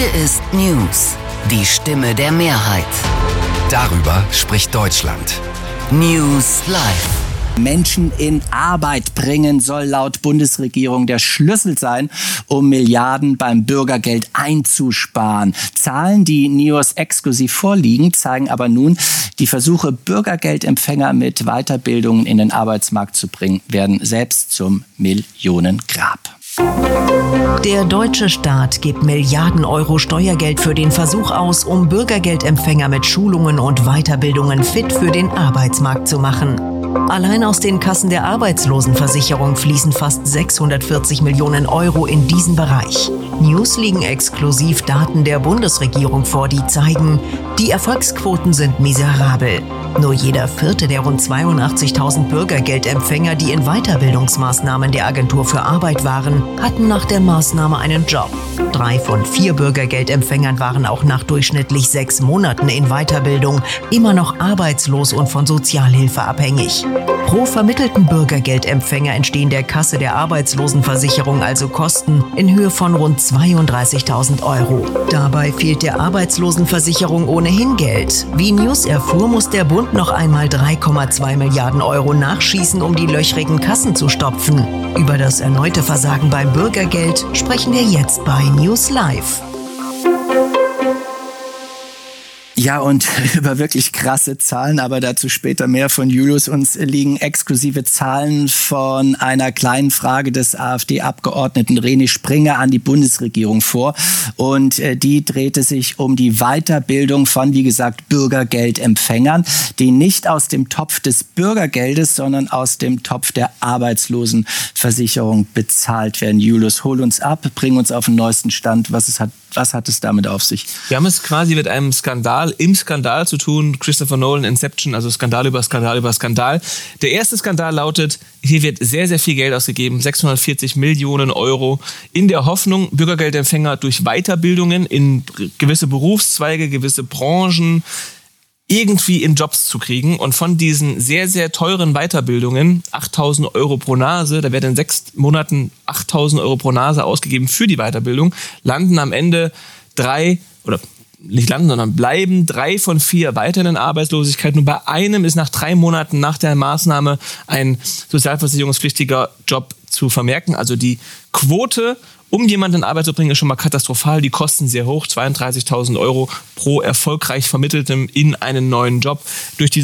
Hier ist News, die Stimme der Mehrheit. Darüber spricht Deutschland. News Live. Menschen in Arbeit bringen soll laut Bundesregierung der Schlüssel sein, um Milliarden beim Bürgergeld einzusparen. Zahlen, die NEOS exklusiv vorliegen, zeigen aber nun, die Versuche, Bürgergeldempfänger mit Weiterbildungen in den Arbeitsmarkt zu bringen, werden selbst zum Millionengrab. Der deutsche Staat gibt Milliarden Euro Steuergeld für den Versuch aus, um Bürgergeldempfänger mit Schulungen und Weiterbildungen fit für den Arbeitsmarkt zu machen. Allein aus den Kassen der Arbeitslosenversicherung fließen fast 640 Millionen Euro in diesen Bereich. News liegen exklusiv Daten der Bundesregierung vor, die zeigen, die Erfolgsquoten sind miserabel. Nur jeder vierte der rund 82.000 Bürgergeldempfänger, die in Weiterbildungsmaßnahmen der Agentur für Arbeit waren, hatten nach der Maßnahme einen Job. 3 von 4 Bürgergeldempfängern waren auch nach durchschnittlich 6 Monaten in Weiterbildung immer noch arbeitslos und von Sozialhilfe abhängig. Pro vermittelten Bürgergeldempfänger entstehen der Kasse der Arbeitslosenversicherung also Kosten in Höhe von rund 32.000 Euro. Dabei fehlt der Arbeitslosenversicherung ohnehin Geld. Wie News erfuhr, muss der Bund noch einmal 3,2 Milliarden Euro nachschießen, um die löchrigen Kassen zu stopfen. Über das erneute Versagen beim Bürgergeld sprechen wir jetzt bei News Live. Ja, und über wirklich krasse Zahlen, aber dazu später mehr von Julius. Uns liegen exklusive Zahlen von einer kleinen Frage des AfD-Abgeordneten René Springer an die Bundesregierung vor. Und die drehte sich um die Weiterbildung von, wie gesagt, Bürgergeldempfängern, die nicht aus dem Topf des Bürgergeldes, sondern aus dem Topf der Arbeitslosenversicherung bezahlt werden. Julius, hol uns ab, bring uns auf den neuesten Stand. Was hat es damit auf sich? Wir haben es quasi mit einem Skandal im Skandal zu tun. Christopher Nolan, Inception, also Skandal über Skandal über Skandal. Der erste Skandal lautet, hier wird sehr, sehr viel Geld ausgegeben, 640 Millionen Euro, in der Hoffnung, Bürgergeldempfänger durch Weiterbildungen in gewisse Berufszweige, gewisse Branchen irgendwie in Jobs zu kriegen. Und von diesen sehr, sehr teuren Weiterbildungen, 8.000 Euro pro Nase, da werden in 6 Monaten 8.000 Euro pro Nase ausgegeben für die Weiterbildung, landen am Ende bleiben 3 von 4 weiterhin in Arbeitslosigkeit. Nur bei einem ist nach 3 Monaten nach der Maßnahme ein sozialversicherungspflichtiger Job zu vermerken. Also die Quote, um jemanden in Arbeit zu bringen, ist schon mal katastrophal. Die Kosten sehr hoch, 32.000 Euro pro erfolgreich Vermitteltem in einen neuen Job. Durch diese